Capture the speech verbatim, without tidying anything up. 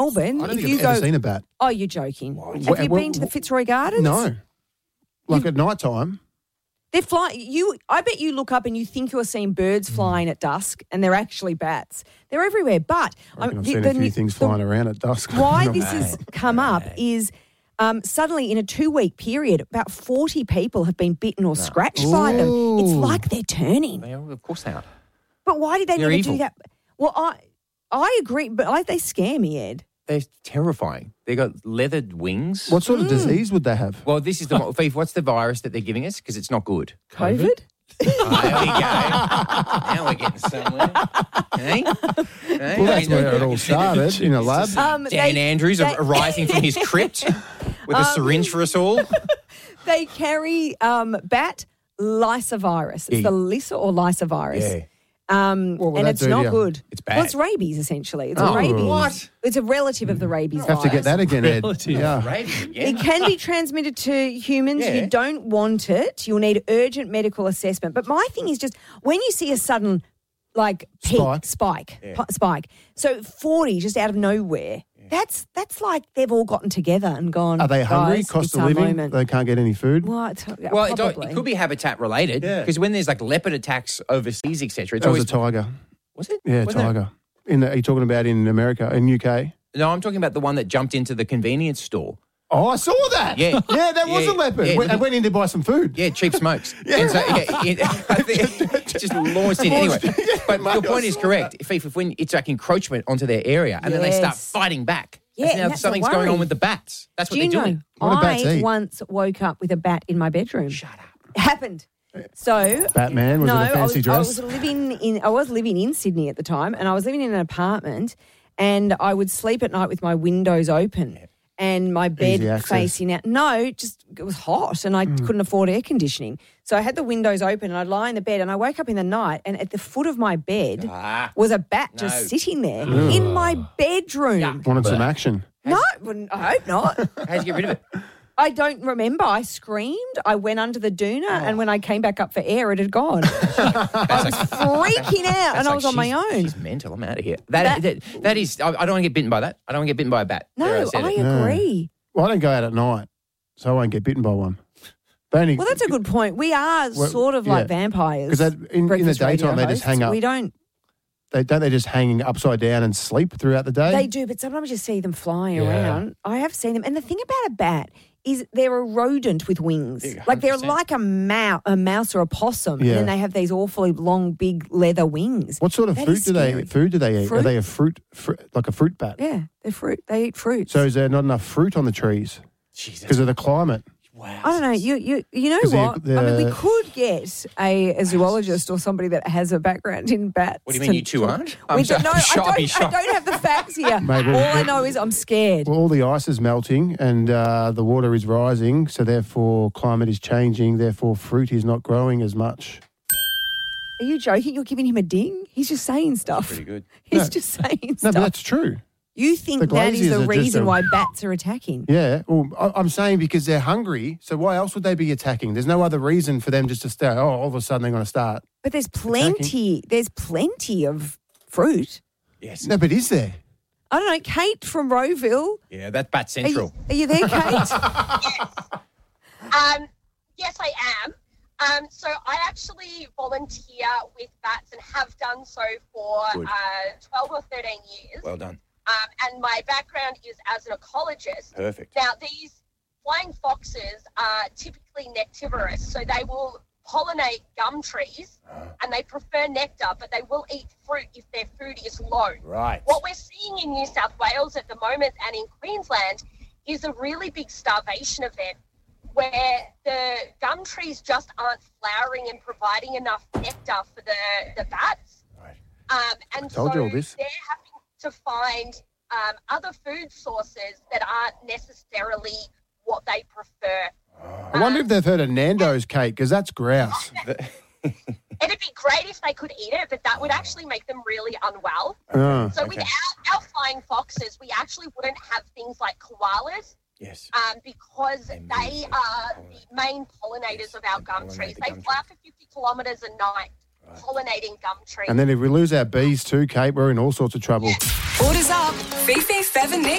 Melbourne, I don't if think you I've go, ever seen a bat. oh, you're joking. Why? Have you Well, been to the well, Fitzroy Gardens? No. Like at night time. They're flying. You, I bet you look up and you think you're seeing birds flying at dusk, and they're actually bats. They're everywhere. But I reckon um, I've the- seen the a few new- things the- flying around at dusk. Why Not- this has come up is um, suddenly in a two-week period, about forty people have been bitten or scratched by them. It's Ooh. like they're turning. They are, of course they are. But why did they They're never evil. do that? Well, I I agree, but I, they scare me, Ed. They're terrifying. They got leathered wings. What sort of disease would they have? Well, this is the one. Fief, what's the virus that they're giving us? Because it's not good. COVID? Oh, there we go. Now we're getting somewhere. Hey? Hey? Well, that's where it all started, in a lab. Um, Dan they- Andrews they- arising from his crypt with a syringe for us all. They carry um, bat lysovirus. It's Yeah. the Lyssa or lysovirus. Um, What would and that it's do to not you? good. It's bad. Well, it's rabies, essentially. It's Oh, a rabies. what? It's a relative of the rabies Have virus. to get that again, Ed. Relative. Yeah. Rabies again. It can be transmitted to humans. Yeah. You don't want it. You'll need urgent medical assessment. But my thing is just when you see a sudden, like, peak, Spike. spike, p- spike. So forty just out of nowhere. That's that's like they've all gotten together and gone. Are they hungry? "Guys, Cost it's of our living? moment." They can't get any food? Well, it's, Well, it, don't- probably. it could be habitat related Yeah. because when there's like leopard attacks overseas, et cetera, it's That was always a tiger. was it? Yeah, Wasn't it? tiger. In the, are you talking about in America, in U K? No, I'm talking about the one that jumped into the convenience store. Oh, I saw that. Yeah. Yeah, that was Yeah, a leopard. yeah. Went- I went in to buy some food. Yeah, cheap smokes. And so, yeah, it, I think it just launched in anyway. But mate, your I point is saw correct. If, if when it's like encroachment onto their area, and then they start Yes. fighting back. Yeah, That's and now that's a something's going on worry. with the bats. That's what Do you they're know? doing. What do bats I eat? once woke up with a bat in my bedroom. Shut up. It happened. So Batman was no, in a fancy I was, dress. I was living in I was living in Sydney at the time, and I was living in an apartment, and I would sleep at night with my windows open and my bed Easy access. facing out. No, just it was hot, and I couldn't afford air conditioning, so I had the windows open, and I'd lie in the bed, and I woke up in the night, and at the foot of my bed Ah. was a bat No. just sitting there in my bedroom. Wanted some action. No, wouldn't- I hope not. How'd you get rid of it? I don't remember. I screamed. I went under the doona, and when I came back up for air, it had gone. I was freaking out, and I was on my She's- own. She's mental. I'm out of here. That, that, that is, I, I don't want to get bitten by that. I don't want to get bitten by a bat. There, No, said I it. agree. Well, I don't go out at night, so I won't get bitten by one. They only, Well, that's a good point. We are Well, sort of like yeah. vampires. 'Cause that- in- in the breakfast daytime, radio they just hosts. hang up. We don't. they, don't they just hang upside down and sleep throughout the day? They do, but sometimes you see them flying Yeah. around. I have seen them, and the thing about a bat is they're a rodent with wings. Yeah, like they're one hundred percent. like a mouse, a mouse or a possum, Yeah. and then they have these awfully long, big leather wings. What sort of That fruit is do they scary. food do they eat? Fruit? Are they a fruit, fru like a fruit bat? Yeah, they're fruit. They eat fruits. So is there not enough fruit on the trees Jesus. because of the climate? Wow. I don't know. You you you know 'Cause the- what? I mean, we the- could get a, a zoologist or somebody that has a background in bats. What do you mean to you two talk- aren't? We I'm don't, no, so- I shy, don't. shy. I don't have the facts here. Mate, All well, I know is I'm scared. Well, all the ice is melting and uh, the water is rising, so therefore climate is changing. Therefore, fruit is not growing as much. Are you joking? You're giving him a ding? He's just saying stuff. Pretty good. He's No. just saying No, stuff. but that's true. You think The that is glaziers the are just reason a- why bats are attacking? Yeah. Well, I- I'm saying because they're hungry. So why else would they be attacking? There's no other reason for them just to start. Oh, all of a sudden they're going to start. But there's plenty. There's plenty of fruit. Yes. No, but is there? I don't know. Kate from Rowville. Yeah, that's Bat Are you, Central. are you there, Kate? Um, yes, I am. Um, so I actually volunteer with bats and have done so for Good. uh, twelve or thirteen years. Well done. Um, and my background is as an ecologist. Perfect. Now, these flying foxes are typically nectivorous, so they will pollinate gum trees and they prefer nectar, but they will eat fruit if their food is low. Right. What we're seeing in New South Wales at the moment and in Queensland is a really big starvation event where the gum trees just aren't flowering and providing enough nectar for the, the bats. Right. Um, and Told so you all this. they're having to find um, other food sources that aren't necessarily what they prefer. I wonder if they've heard of Nando's, Kate, because that's grouse. It'd be great if they could eat it, but that would actually make them really unwell. Uh, So with Okay. our, our flying foxes, we actually wouldn't have things like koalas Yes. um, because They move, they they are pollinate. the main pollinators Yes, of our they gum pollinate trees. the They gum fly trees. for fifty kilometres a night pollinating gum trees. And then if we lose our bees too, Kate, we're in all sorts of trouble. Orders up. Fifi, Fev and Nick.